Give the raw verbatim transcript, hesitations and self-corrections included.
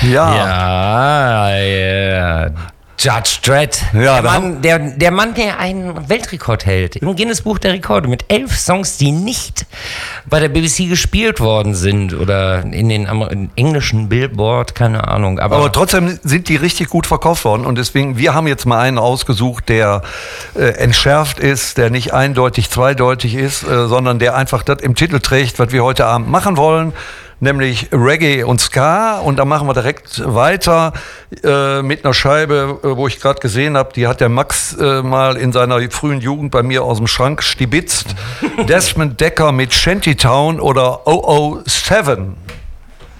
Ja. Ja, ja. Judge Dredd. Ja, der, Mann, der, der Mann, der einen Weltrekord hält im Guinness-Buch der Rekorde mit elf Songs, die nicht bei der B B C gespielt worden sind oder in den Amer- in englischen Billboard, keine Ahnung. Aber, Aber trotzdem sind die richtig gut verkauft worden und deswegen, wir haben jetzt mal einen ausgesucht, der äh, entschärft ist, der nicht eindeutig zweideutig ist, äh, sondern der einfach das im Titel trägt, was wir heute Abend machen wollen. Nämlich Reggae und Ska, und da machen wir direkt weiter äh, mit einer Scheibe, äh, wo ich gerade gesehen habe, die hat der Max äh, mal in seiner frühen Jugend bei mir aus dem Schrank stibitzt. Desmond Dekker mit Shantytown oder O O sieben.